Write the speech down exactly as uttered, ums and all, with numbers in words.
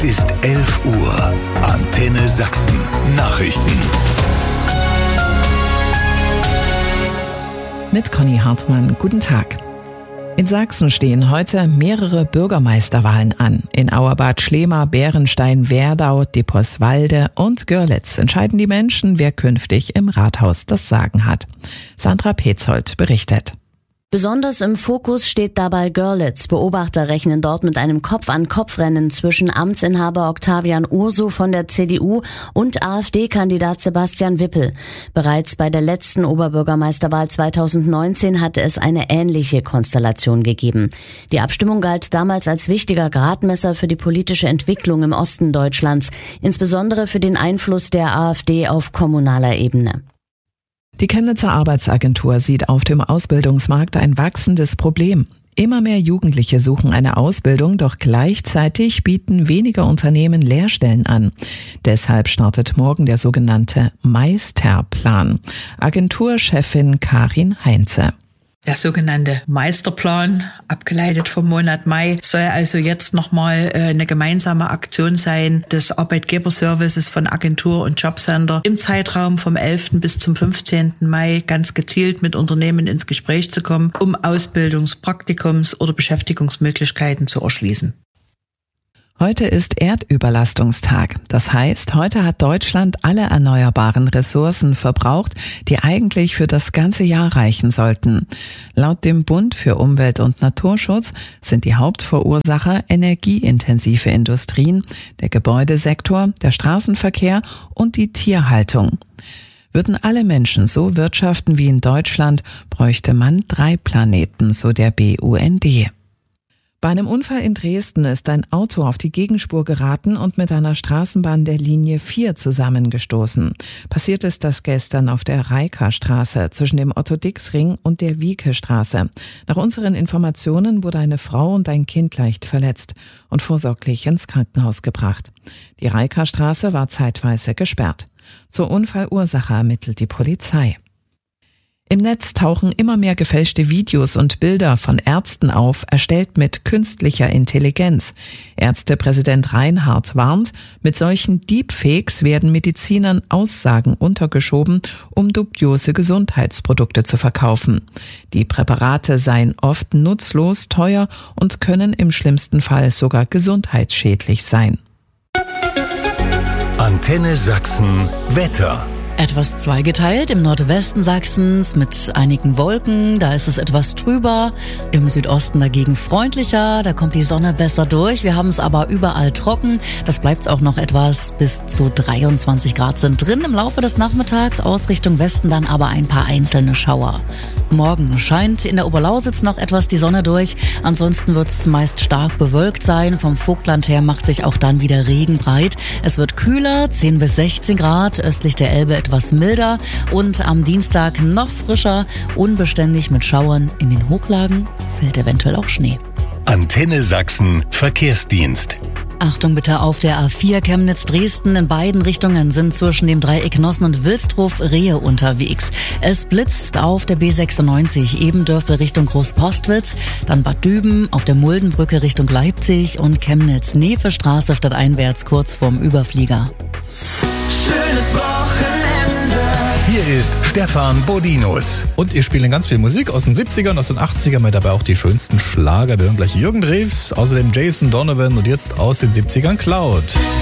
Es ist elf Uhr. Antenne Sachsen. Nachrichten. Mit Conny Hartmann. Guten Tag. In Sachsen stehen heute mehrere Bürgermeisterwahlen an. In Auerbad, Schlema, Bärenstein, Werdau, Dipperswalde und Görlitz entscheiden die Menschen, wer künftig im Rathaus das Sagen hat. Sandra Petzold berichtet. Besonders im Fokus steht dabei Görlitz. Beobachter rechnen dort mit einem Kopf-an-Kopf-Rennen zwischen Amtsinhaber Octavian Ursu von der C D U und AfD-Kandidat Sebastian Wippel. Bereits bei der letzten Oberbürgermeisterwahl zweitausendneunzehn hatte es eine ähnliche Konstellation gegeben. Die Abstimmung galt damals als wichtiger Gradmesser für die politische Entwicklung im Osten Deutschlands, insbesondere für den Einfluss der AfD auf kommunaler Ebene. Die Chemnitzer Arbeitsagentur sieht auf dem Ausbildungsmarkt ein wachsendes Problem. Immer mehr Jugendliche suchen eine Ausbildung, doch gleichzeitig bieten weniger Unternehmen Lehrstellen an. Deshalb startet morgen der sogenannte Meisterplan. Agenturchefin Karin Heinze. Der sogenannte Meisterplan, abgeleitet vom Monat Mai, soll also jetzt nochmal eine gemeinsame Aktion sein des Arbeitgeberservices von Agentur und Jobcenter im Zeitraum vom elften bis zum fünfzehnten Mai ganz gezielt mit Unternehmen ins Gespräch zu kommen, um Ausbildungs-, Praktikums- oder Beschäftigungsmöglichkeiten zu erschließen. Heute ist Erdüberlastungstag. Das heißt, heute hat Deutschland alle erneuerbaren Ressourcen verbraucht, die eigentlich für das ganze Jahr reichen sollten. Laut dem Bund für Umwelt und Naturschutz sind die Hauptverursacher energieintensive Industrien, der Gebäudesektor, der Straßenverkehr und die Tierhaltung. Würden alle Menschen so wirtschaften wie in Deutschland, bräuchte man drei Planeten, so der B U N D. Bei einem Unfall in Dresden ist ein Auto auf die Gegenspur geraten und mit einer Straßenbahn der Linie vier zusammengestoßen. Passiert ist das gestern auf der Reika-Straße zwischen dem Otto-Dix-Ring und der Wieke-Straße. Nach unseren Informationen wurde eine Frau und ein Kind leicht verletzt und vorsorglich ins Krankenhaus gebracht. Die Reika-Straße war zeitweise gesperrt. Zur Unfallursache ermittelt die Polizei. Im Netz tauchen immer mehr gefälschte Videos und Bilder von Ärzten auf, erstellt mit künstlicher Intelligenz. Ärztepräsident Reinhardt warnt, mit solchen Deepfakes werden Medizinern Aussagen untergeschoben, um dubiose Gesundheitsprodukte zu verkaufen. Die Präparate seien oft nutzlos, teuer und können im schlimmsten Fall sogar gesundheitsschädlich sein. Antenne Sachsen Wetter. Etwas zweigeteilt im Nordwesten Sachsens mit einigen Wolken, da ist es etwas trüber, im Südosten dagegen freundlicher, da kommt die Sonne besser durch, wir haben es aber überall trocken, das bleibt auch noch etwas, bis zu dreiundzwanzig Grad sind drin im Laufe des Nachmittags, aus Richtung Westen dann aber ein paar einzelne Schauer. Morgen scheint in der Oberlausitz noch etwas die Sonne durch, ansonsten wird es meist stark bewölkt sein, vom Vogtland her macht sich auch dann wieder Regen breit, es wird kühler, zehn bis sechzehn Grad, östlich der Elbe etwas milder und am Dienstag noch frischer, unbeständig mit Schauern in den Hochlagen, fällt eventuell auch Schnee. Antenne Sachsen Verkehrsdienst. Achtung bitte auf der A vier Chemnitz-Dresden. In beiden Richtungen sind zwischen dem Dreieck Nossen und Wilsdruf Rehe unterwegs. Es blitzt auf der B sechsundneunzig, Ebendörfel Richtung Großpostwitz, dann Bad Düben, auf der Muldenbrücke Richtung Leipzig und Chemnitz-Nefe-Straße stadteinwärts kurz vorm Überflieger. Schönes Wochenende. Hier ist Stefan Bodinus. Und wir spielen ganz viel Musik aus den siebzigern, aus den achtzigern, mit dabei auch die schönsten Schlager. Wir hören gleich Jürgen Drews, außerdem Jason Donovan und jetzt aus den siebzigern Cloud.